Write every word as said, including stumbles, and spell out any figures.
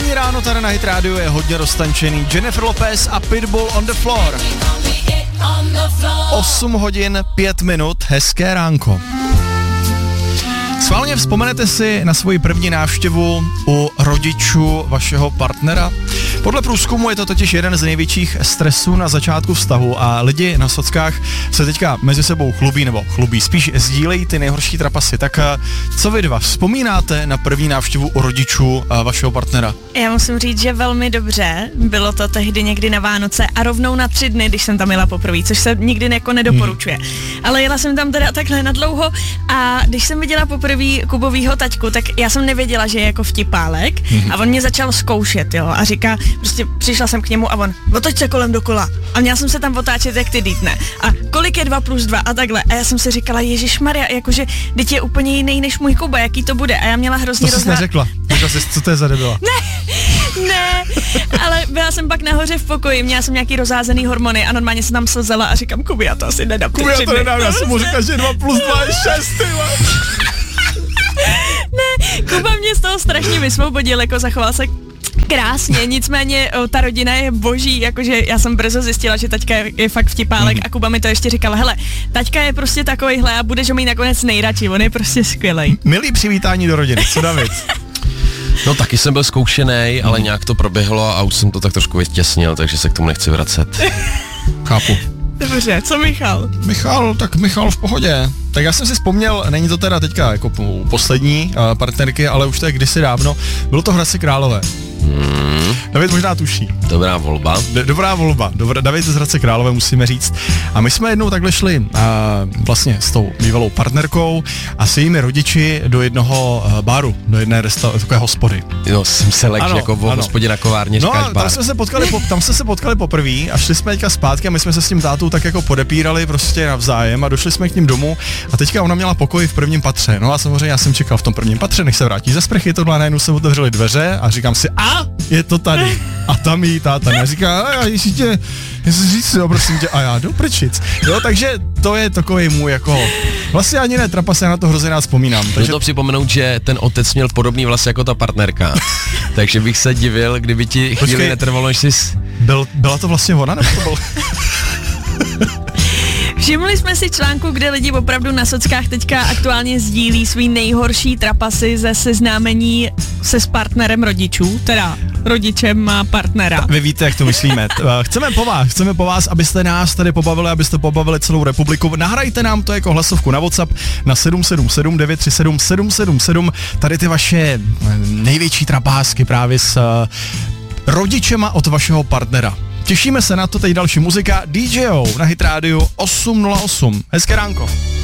Pondělní ráno tady na Hit Radio je hodně roztančený. Jennifer Lopez a Pitbull on the floor. osm hodin pět minut, hezké ránko. Schválně vzpomenete si na svoji první návštěvu u rodičů vašeho partnera? Podle průzkumu je to totiž jeden z největších stresů na začátku vztahu a lidi na sockách se teďka mezi sebou chlubí, nebo chlubí, spíš sdílejí ty nejhorší trapasy. Tak co vy dva, vzpomínáte na první návštěvu u rodičů vašeho partnera? Já musím říct, že velmi dobře. Bylo to tehdy někdy na Vánoce a rovnou na tři dny, když jsem tam jela poprvé, což se nikdy jako nedoporučuje. Hmm. Ale jela jsem tam teda takhle na dlouho a když jsem viděla poprvé Kubovýho taťku, tak já jsem nevěděla, že je jako vtipálek mm-hmm. a on mě začal zkoušet, jo, a říká, prostě přišla jsem k němu a on, otoč se kolem dokola. A měla jsem se tam otáčet, jak ty dítne. A kolik je dva plus dva a takhle. A já jsem si říkala, ježišmarja, jakože teď je úplně jiný než můj Kuba, jaký to bude. A já měla hrozně rozhra... To jsi neřekla. Řekla jsi, co to je za debila. Ne, ne, ale byla jsem pak nahoře v pokoji, měla jsem nějaký rozházený hormony a normálně se tam slzela a říkám, Kubi, já to asi nedám. Kubi, já to nedám, já jsem mu říkal, že dva plus dva je šest, ty Ne, Kuba mě z toho strašně vysvobodil, jako zachoval se krásně, nicméně o, ta rodina je boží, jakože já jsem brzo zjistila, že taťka je, je fakt vtipálek mm. a Kuba mi to ještě říkal, hele, taťka je prostě takovejhle a budeš ho mít nakonec nejradši, on je prostě skvělej. Milý přivítání do rodiny, co David? No taky jsem byl zkoušenej, ale nějak to proběhlo a už jsem to tak trošku vytěsnil, takže se k tomu nechci vracet. Chápu. Dobře, co Michal? Michal, tak Michal v pohodě. Tak já jsem si vzpomněl, není to teda teďka jako poslední uh, partnerky, ale už to je kdysi dávno, bylo to Hradci Králové. Hmm. David možná tuší. Dobrá volba. D- dobrá volba. Dobrá, David z Hradce Králové, musíme říct. A my jsme jednou takhle šli uh, vlastně s tou bývalou partnerkou a s jejími rodiči do jednoho uh, baru, do jedné resta- takové hospody. No, jsem se lekl jako v hospodě na kovárně, no, říkáš bar. Tam jsme se potkali, po, tam jsme se potkali poprvé a šli jsme teďka zpátky a my jsme se s tím tátou tak jako podepírali prostě navzájem a došli jsme k ním domů a teďka ona měla pokoj v prvním patře. No a samozřejmě já jsem čekal v tom prvním patře, než se vrátí ze sprchy, tohle a najednou se otevřely dveře a říkám si, a je to tady. A tam jí táta neříká, a já jestli tě, jestli říct, jo, prosím tě, a já do prčic. Jo, takže to je takovej můj jako, vlastně ani ne trapas, já na to hrozně rád vzpomínám. Takže... to připomenout, že ten otec měl podobný vlasy jako ta partnerka, takže bych se divil, kdyby ti chvíli Počkej, netrvalo, než jsi... Byl, byla to vlastně ona, nebo to byl... Všimli jsme si článku, kde lidi opravdu na sockách teďka aktuálně sdílí svý nejhorší trapasy ze seznámení se s partnerem rodičů, teda rodičem a partnera. Vy víte, jak to myslíme. Chceme po vás, chceme po vás, abyste nás tady pobavili, abyste pobavili celou republiku. Nahrajte nám to jako hlasovku na WhatsApp na sedm sedm sedm devět tři sedm sedm sedm sedm. Tady ty vaše největší trapásky právě s rodičema od vašeho partnera. Těšíme se na to, teď další muzika D J O na Hit Radio osm nula osm. Hezké ránko.